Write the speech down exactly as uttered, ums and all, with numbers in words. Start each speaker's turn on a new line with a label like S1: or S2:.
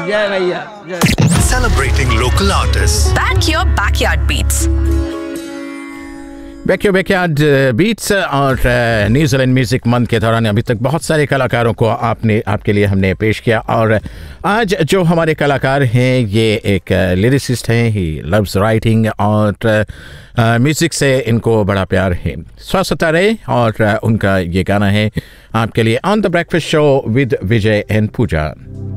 S1: जय भैया।
S2: Celebrating local artists.
S3: Back your backyard beats.
S4: Back backyard beats और New Zealand music month के दौरान अभी तक बहुत सारे कलाकारों को आपने आपके लिए हमने पेश किया। और आज जो हमारे कलाकार हैं ये एक लिरिसिस्ट हैं, ही लव्स राइटिंग और म्यूज़िक से इनको बड़ा प्यार है। स्वास्थ्य रहे और उनका ये गाना है आपके लिए on the breakfast show with Vijay and Puja.